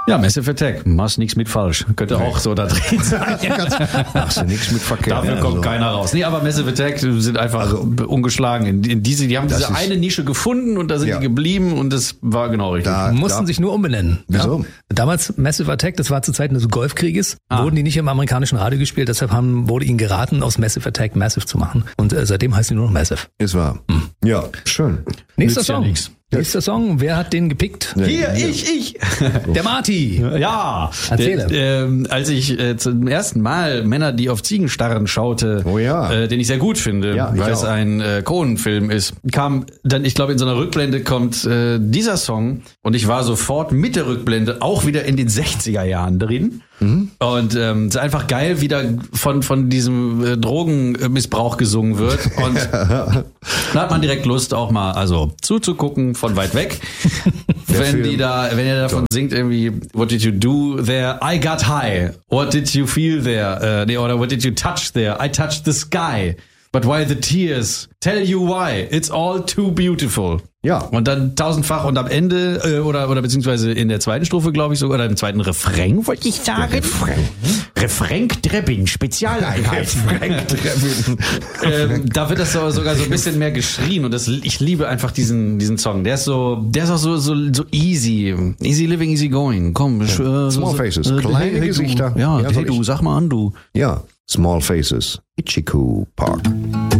Ja, Massive Attack. Machst nichts mit falsch. Könnte auch so da drin sein. Machst du nichts mit Verkehr. Dafür kommt keiner raus. Nee, aber Massive Attack sind einfach ungeschlagen. Die haben diese eine Nische gefunden und da sind die geblieben und das war genau richtig. Mussten sich nur umbenennen. Wieso? Ja. Damals Massive Attack, das war zu Zeiten des Golfkrieges, wurden die nicht im amerikanischen Radio gespielt, deshalb wurde ihnen geraten, aus Massive Attack Massive zu machen. Und seitdem heißt sie nur noch Massive. Ist wahr. Ja, schön. Nächster Song. Nächster Song, wer hat den gepickt? Hier, ich. Der Marty. Ja. Erzähle. Als ich zum ersten Mal Männer, die auf Ziegen starren schaute, den ich sehr gut finde, weil es ein Coen-Film ist, kam dann, ich glaube, in so einer Rückblende kommt dieser Song und ich war sofort mit der Rückblende auch wieder in den 60er Jahren drin. Und es ist einfach geil, wie da von diesem Drogenmissbrauch gesungen wird. Und da hat man direkt Lust, auch mal zuzugucken von weit weg. Wenn er davon singt irgendwie, what did you do there? I got high. What did you feel there? Oder what did you touch there? I touched the sky. But why the tears? Tell you why. It's all too beautiful. Ja. Und dann tausendfach und am Ende, oder beziehungsweise in der zweiten Strophe, glaube ich sogar, oder im zweiten Refrain, wollte ich sagen. Refrain-Trepping, Spezialeinheit. Da wird das sogar so ein bisschen mehr geschrien und ich liebe einfach diesen Song. Der ist auch so easy. Easy living, easy going. Komm. Small Faces, kleine Gesichter. Ja, hey du, sag mal an, du. Ja, Small Faces, Ichiku Park.